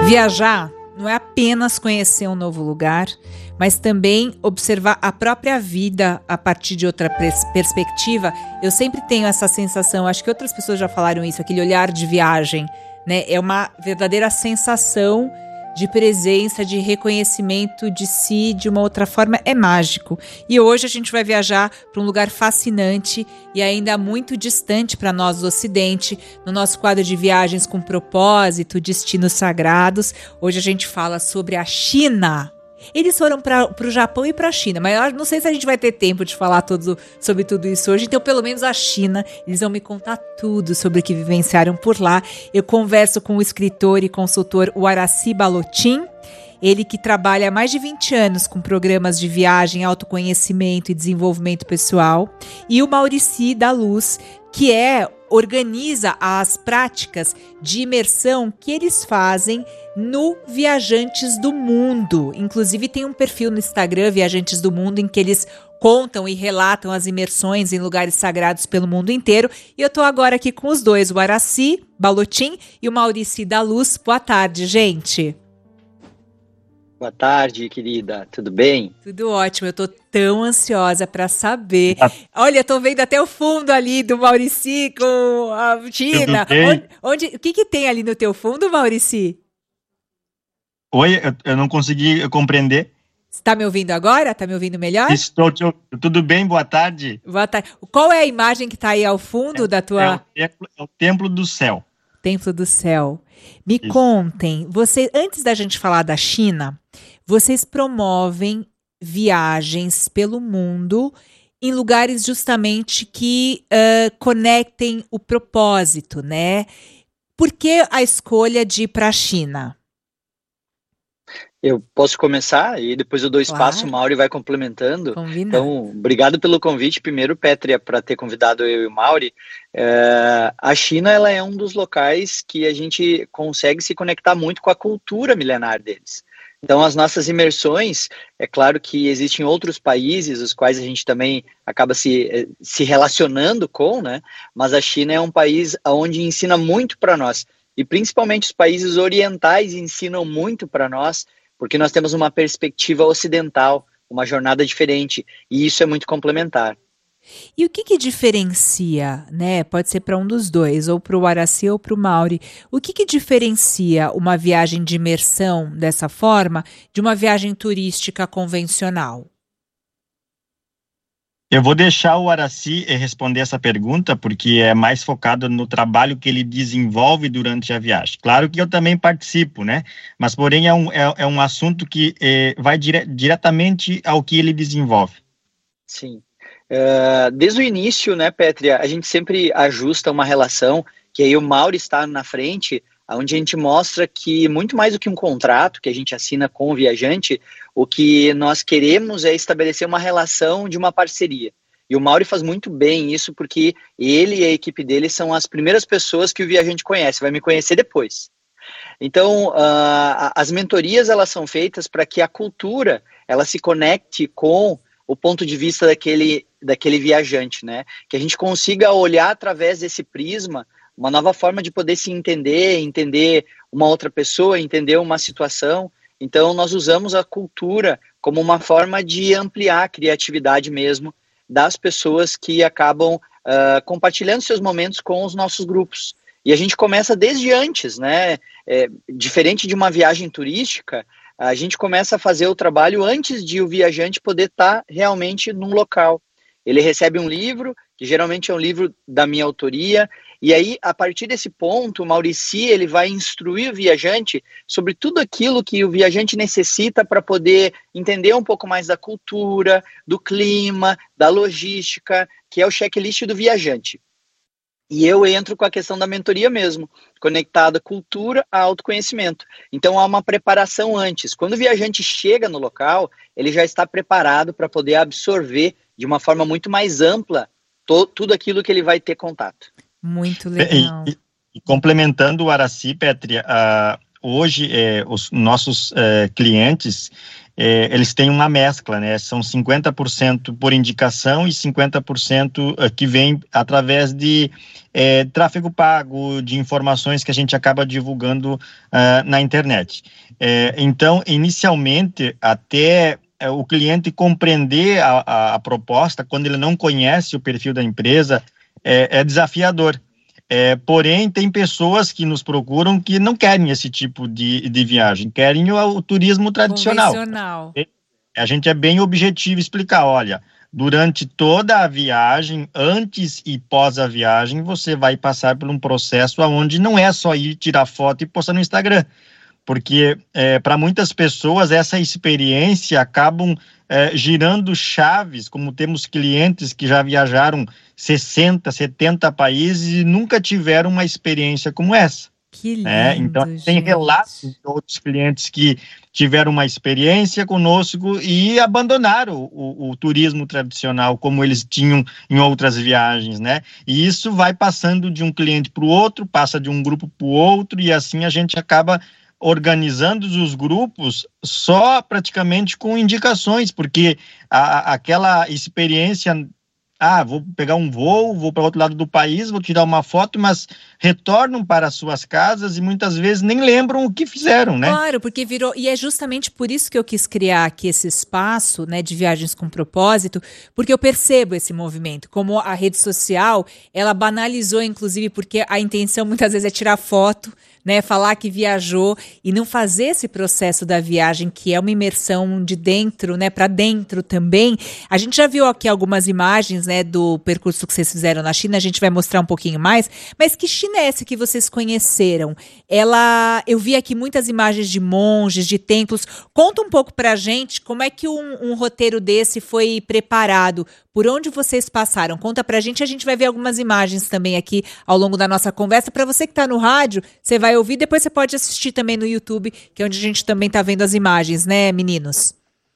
Viajar não é apenas conhecer um novo lugar, mas também observar a própria vida a partir de outra perspectiva. Eu sempre tenho essa sensação, acho que outras pessoas já falaram isso, aquele olhar de viagem, né? É uma verdadeira sensação de presença, de reconhecimento de si de uma outra forma, é mágico. E hoje a gente vai viajar para um lugar fascinante e ainda muito distante para nós do Ocidente, no nosso quadro de viagens com propósito, destinos sagrados. Hoje a gente fala sobre a China. Eles foram para o Japão e para a China, mas eu não sei se a gente vai ter tempo de falar sobre tudo isso hoje. Então, pelo menos a China, eles vão me contar tudo sobre o que vivenciaram por lá. Eu converso com o escritor e consultor Waracy Ballotin, ele que trabalha há mais de 20 anos com programas de viagem, autoconhecimento e desenvolvimento pessoal, e o Mauricy da Luz, que organiza as práticas de imersão que eles fazem no Viajantes do Mundo. Inclusive tem um perfil no Instagram, Viajantes do Mundo, em que eles contam e relatam as imersões em lugares sagrados pelo mundo inteiro. E eu estou agora aqui com os dois, o Waracy Ballotin e o Mauricy da Luz. Boa tarde, gente. Boa tarde, querida. Tudo bem? Tudo ótimo. Eu tô tão ansiosa para saber. Olha, tô vendo até o fundo ali do Mauricy com a China. O que tem ali no teu fundo, Mauricy? Oi, eu não consegui compreender. Você tá me ouvindo agora? Tá me ouvindo melhor? Estou. Tudo bem? Boa tarde. Boa tarde. Qual é a imagem que tá aí ao fundo da tua... É o Templo do Céu. Templo do Céu. Me contem, antes da gente falar da China, vocês promovem viagens pelo mundo em lugares justamente que conectem o propósito, né? Por que a escolha de ir para a China? Eu posso começar e depois eu dou espaço, o Mauri vai complementando. Combinado. Então, obrigado pelo convite, primeiro, Pétria, para ter convidado eu e o Mauri. A China, ela é um dos locais que a gente consegue se conectar muito com a cultura milenar deles. Então, as nossas imersões, é claro que existem outros países, os quais a gente também acaba se relacionando com, né? Mas a China é um país onde ensina muito para nós. E principalmente os países orientais ensinam muito para nós, porque nós temos uma perspectiva ocidental, uma jornada diferente, e isso é muito complementar. E o que diferencia, né? Pode ser para um dos dois, ou para o Waracy ou para o Mauri. O que diferencia uma viagem de imersão dessa forma de uma viagem turística convencional? Eu vou deixar o Waracy responder essa pergunta, porque é mais focado no trabalho que ele desenvolve durante a viagem. Claro que eu também participo, né? Mas, porém, é um assunto que vai diretamente ao que ele desenvolve. Sim. Desde o início, né, Pétria, a gente sempre ajusta uma relação, que aí o Mauri está na frente, onde a gente mostra que muito mais do que um contrato que a gente assina com o viajante, o que nós queremos é estabelecer uma relação de uma parceria. E o Mauri faz muito bem isso, porque ele e a equipe dele são as primeiras pessoas que o viajante conhece, vai me conhecer depois. Então, as mentorias, elas são feitas para que a cultura, ela se conecte com o ponto de vista daquele viajante, né? Que a gente consiga olhar através desse prisma uma nova forma de poder se entender uma outra pessoa, entender uma situação. Então, nós usamos a cultura como uma forma de ampliar a criatividade mesmo das pessoas que acabam compartilhando seus momentos com os nossos grupos. E a gente começa desde antes, né? Diferente de uma viagem turística, a gente começa a fazer o trabalho antes de o viajante poder estar realmente num local. Ele recebe um livro, que geralmente é um livro da minha autoria, e aí, a partir desse ponto, o Mauricy, ele vai instruir o viajante sobre tudo aquilo que o viajante necessita para poder entender um pouco mais da cultura, do clima, da logística, que é o checklist do viajante. E eu entro com a questão da mentoria mesmo, conectada à cultura, a autoconhecimento. Então, há uma preparação antes. Quando o viajante chega no local, ele já está preparado para poder absorver de uma forma muito mais ampla tudo aquilo que ele vai ter contato. Muito legal. E complementando o Waracy, Pétria, hoje os nossos clientes, eles têm uma mescla, né? São 50% por indicação e 50% que vem através de tráfego pago, de informações que a gente acaba divulgando na internet. Então, inicialmente, até o cliente compreender a proposta, quando ele não conhece o perfil da empresa, é desafiador. Porém, tem pessoas que nos procuram que não querem esse tipo de viagem, querem o turismo tradicional. Convencional. A gente é bem objetivo explicar, olha, durante toda a viagem, antes e pós a viagem, você vai passar por um processo onde não é só ir tirar foto e postar no Instagram, porque para muitas pessoas essa experiência acabam girando chaves, como temos clientes que já viajaram 60, 70 países e nunca tiveram uma experiência como essa. Que lindo, Então, tem relatos de outros clientes que tiveram uma experiência conosco e abandonaram o turismo tradicional como eles tinham em outras viagens, né? E isso vai passando de um cliente para o outro, passa de um grupo para o outro, e assim a gente acaba organizando os grupos só praticamente com indicações, porque aquela experiência, vou pegar um voo, vou para o outro lado do país, vou tirar uma foto, mas retornam para suas casas e muitas vezes nem lembram o que fizeram, né? Claro, porque virou, e é justamente por isso que eu quis criar aqui esse espaço, né, de viagens com propósito, porque eu percebo esse movimento, como a rede social, ela banalizou, inclusive, porque a intenção muitas vezes é tirar foto, né, falar que viajou e não fazer esse processo da viagem, que é uma imersão de dentro, né, para dentro também. A gente já viu aqui algumas imagens, né, do percurso que vocês fizeram na China, a gente vai mostrar um pouquinho mais, mas que China é essa que vocês conheceram? Eu vi aqui muitas imagens de monges, de templos. Conta um pouco pra gente como é que um roteiro desse foi preparado, por onde vocês passaram. Conta pra gente, a gente vai ver algumas imagens também aqui ao longo da nossa conversa. Para você que tá no rádio, você vai ouvir, depois você pode assistir também no YouTube, que é onde a gente também tá vendo as imagens, né, meninos?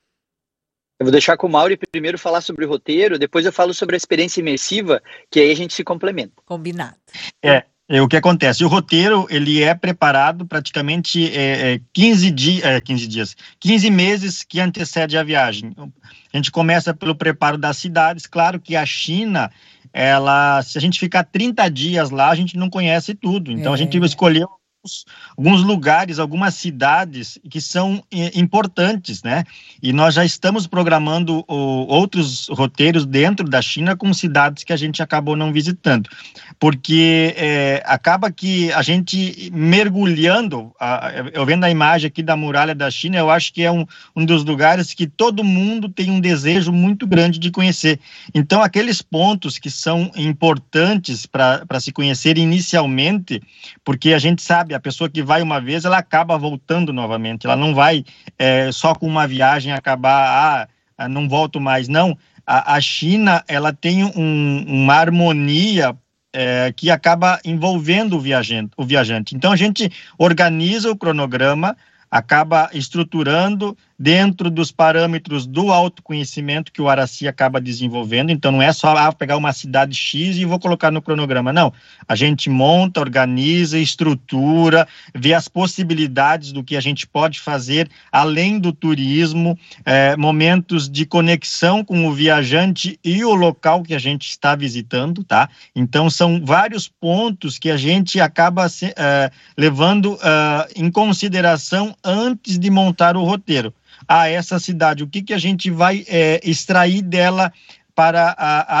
Eu vou deixar com o Mauro primeiro falar sobre o roteiro, depois eu falo sobre a experiência imersiva, que aí a gente se complementa. Combinado. O que acontece? O roteiro, ele é preparado praticamente 15 meses que antecede a viagem. A gente começa pelo preparo das cidades. Claro que a China, se a gente ficar 30 dias lá, a gente não conhece tudo. Então, a gente escolheu alguns lugares, algumas cidades que são importantes, né? E nós já estamos programando outros roteiros dentro da China com cidades que a gente acabou não visitando, porque acaba que a gente mergulhando, eu vendo a imagem aqui da muralha da China, eu acho que é um dos lugares que todo mundo tem um desejo muito grande de conhecer. Então, aqueles pontos que são importantes para se conhecer inicialmente, porque a gente sabe, a pessoa que vai uma vez, ela acaba voltando novamente, ela não vai só com uma viagem acabar, não volto mais, não. A China, ela tem uma harmonia que acaba envolvendo o viajante. Então, a gente organiza o cronograma, acaba estruturando dentro dos parâmetros do autoconhecimento que o Aracy acaba desenvolvendo. Então, não é só pegar uma cidade X e vou colocar no cronograma, não. A gente monta, organiza, estrutura, vê as possibilidades do que a gente pode fazer além do turismo, momentos de conexão com o viajante e o local que a gente está visitando, tá? Então, são vários pontos que a gente acaba levando em consideração antes de montar o roteiro. Essa cidade, o que a gente vai extrair dela para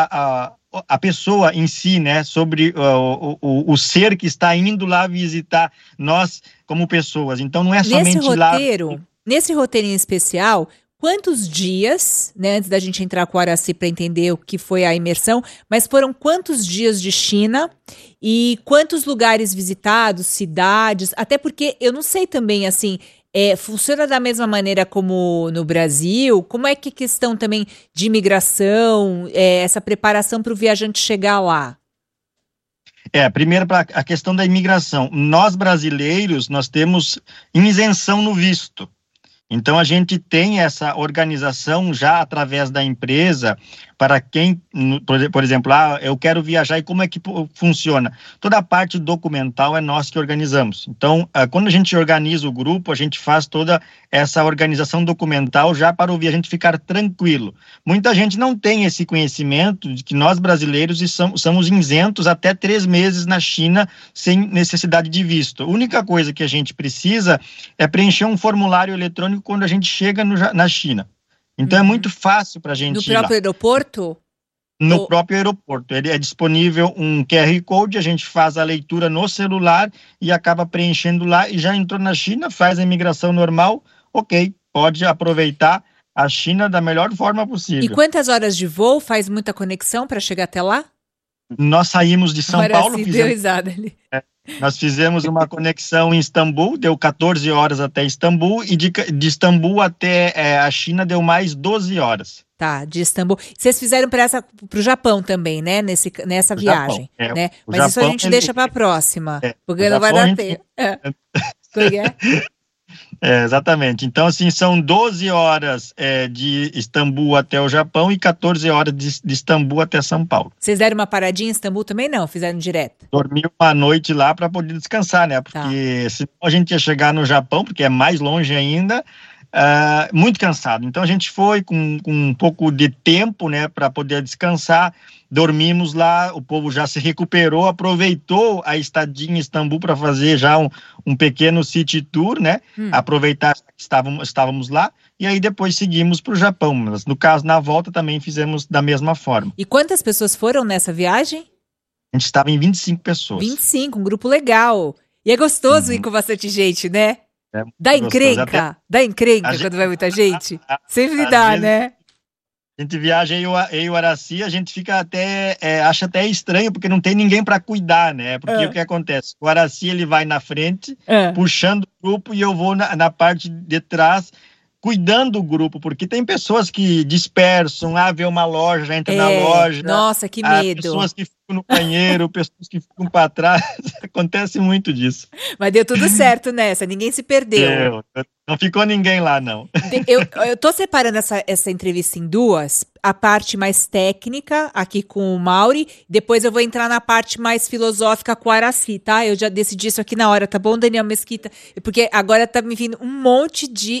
a pessoa em si, né, sobre o ser que está indo lá visitar nós como pessoas. Então, não é somente Nesse roteiro em especial, quantos dias, né, antes da gente entrar com o Aracy para entender o que foi a imersão, mas foram quantos dias de China e quantos lugares visitados, cidades, até porque eu não sei também, assim, funciona da mesma maneira como no Brasil? Como é que a questão também de imigração, essa preparação para o viajante chegar lá? Primeiro, para a questão da imigração. Nós, brasileiros, nós temos isenção no visto. Então, a gente tem essa organização já através da empresa para quem, por exemplo, eu quero viajar e como é que funciona. Toda a parte documental é nós que organizamos. Então, quando a gente organiza o grupo, a gente faz toda essa organização documental já para o viajante ficar tranquilo. Muita gente não tem esse conhecimento de que nós brasileiros somos isentos até 3 meses na China sem necessidade de visto. A única coisa que a gente precisa é preencher um formulário eletrônico quando a gente chega na China. Então é muito fácil para a gente ir lá. No próprio aeroporto? No próprio aeroporto. Ele é disponível um QR Code, a gente faz a leitura no celular e acaba preenchendo lá e já entrou na China, faz a imigração normal, ok, pode aproveitar a China da melhor forma possível. E quantas horas de voo? Faz muita conexão para chegar até lá? Nós saímos de São Paulo. Deu risada ali. Nós fizemos uma conexão em Istambul, deu 14 horas até Istambul, e de Istambul até a China deu mais 12 horas. Tá, de Istambul. Vocês fizeram para o Japão também, né? Nessa viagem. Japão, né? Mas Japão, isso a gente deixa para a próxima, porque não vai dar tempo. Exatamente. Então, assim, são 12 horas de Istambul até o Japão e 14 horas de Istambul até São Paulo. Vocês deram uma paradinha em Istambul também? Não, fizeram direto? Dormi uma noite lá para poder descansar, né? Porque senão a gente ia chegar no Japão, porque é mais longe ainda, muito cansado. Então, a gente foi com um pouco de tempo, né, para poder descansar. Dormimos lá, o povo já se recuperou, aproveitou a estadia em Istambul para fazer já um pequeno city tour, né? Aproveitar que estávamos lá, e aí depois seguimos para o Japão. Mas, no caso, na volta também fizemos da mesma forma. E quantas pessoas foram nessa viagem? A gente estava em 25 pessoas. 25, um grupo legal. E é gostoso ir com bastante gente, né? Dá encrenca? Dá encrenca quando vai muita gente? Sempre dá, né? A gente viaja eu e o Araci, a gente fica até, acha até estranho, porque não tem ninguém para cuidar, né? Porque o que acontece? O Araci, ele vai na frente, puxando o grupo, e eu vou na parte de trás, cuidando do grupo, porque tem pessoas que dispersam, vê uma loja, já entra na loja. Nossa, que medo. Pessoas que ficam no banheiro, pessoas que ficam para trás, acontece muito disso. Mas deu tudo certo nessa, ninguém se perdeu. Não ficou ninguém lá, não. Eu tô separando essa entrevista em duas, a parte mais técnica, aqui com o Mauri, depois eu vou entrar na parte mais filosófica com o Araci, tá? Eu já decidi isso aqui na hora, tá bom, Daniel Mesquita? Porque agora tá me vindo um monte de